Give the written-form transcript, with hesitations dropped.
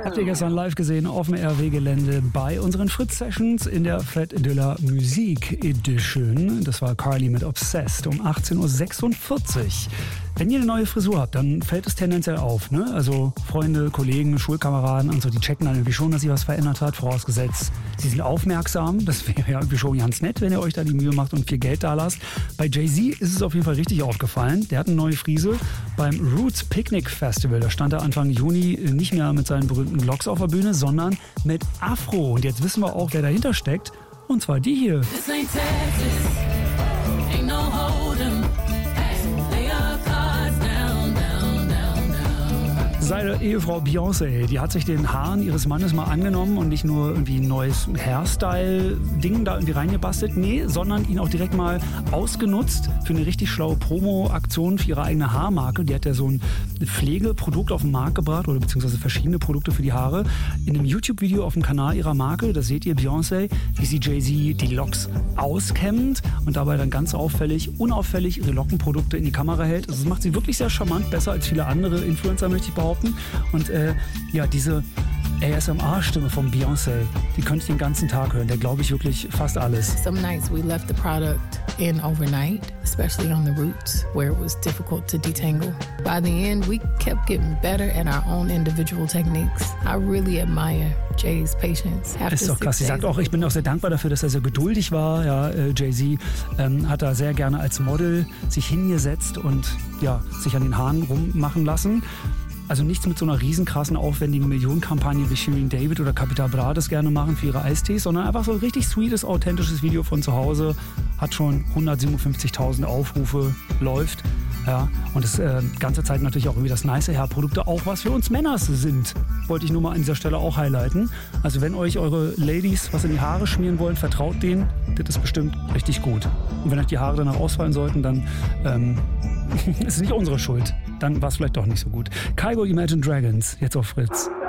Habt ihr gestern live gesehen auf dem RW-Gelände bei unseren Fritz-Sessions in der Fête de la Musique Edition. Das war Carly mit Obsessed um 18.46 Uhr. Wenn ihr eine neue Frisur habt, dann fällt es tendenziell auf, ne? Also Freunde, Kollegen, Schulkameraden und so, die checken dann irgendwie schon, dass sich was verändert hat, vorausgesetzt, sie sind aufmerksam. Das wäre ja irgendwie schon ganz nett, wenn ihr euch da die Mühe macht und viel Geld da lasst. Bei Jay-Z ist es auf jeden Fall richtig aufgefallen. Der hat eine neue Frise beim Roots Picnic Festival. Da stand er Anfang Juni nicht mehr mit seinen berühmten Locks auf der Bühne, sondern mit Afro. Und jetzt wissen wir auch, wer dahinter steckt. Und zwar die hier. This ain't Texas, ain't no hold'em. Lay your cards down, down, down, down. Seine Ehefrau Beyoncé, die hat sich den Haaren ihres Mannes mal angenommen und nicht nur irgendwie ein neues Hairstyle-Ding da irgendwie reingebastelt, nee, sondern ihn auch direkt mal ausgenutzt für eine richtig schlaue Promo-Aktion für ihre eigene Haarmarke. Die hat ja so ein Pflegeprodukt auf den Markt gebracht oder beziehungsweise verschiedene Produkte für die Haare. In einem YouTube-Video auf dem Kanal ihrer Marke, da seht ihr Beyoncé, wie sie Jay-Z die Locks auskämmt und dabei dann ganz unauffällig ihre Lockenprodukte in die Kamera hält. Also das macht sie wirklich sehr charmant, besser als viele andere Influencer, möchte ich behaupten. Und ja, diese ASMR-Stimme von Beyoncé, die könnte ich den ganzen Tag hören. Der glaube ich wirklich fast alles. Some nights we left the product in overnight, especially on the roots, where it was difficult to detangle. By the end, we kept getting better at our own individual techniques. I really admire Jay's patience. Ist doch krass. Sie sagt auch, ich bin auch sehr dankbar dafür, dass er sehr geduldig war. Ja, Jay-Z hat da sehr gerne als Model sich hingesetzt und ja, sich an den Haaren rummachen lassen. Also nichts mit so einer riesenkrassen, aufwendigen Millionenkampagne wie Shirin David oder Capital Bra das gerne machen für ihre Eistees, sondern einfach so ein richtig sweetes, authentisches Video von zu Hause. Hat schon 157.000 Aufrufe, läuft. Ja, und das ganze Zeit natürlich auch irgendwie das nice Hairprodukte, auch was für uns Männer sind. Wollte ich nur mal an dieser Stelle auch highlighten. Also wenn euch eure Ladies was in die Haare schmieren wollen, vertraut denen. Das ist bestimmt richtig gut. Und wenn euch die Haare danach ausfallen sollten, dann ist es nicht unsere Schuld. Dann war es vielleicht doch nicht so gut. Kygo, Imagine Dragons, jetzt auf Fritz.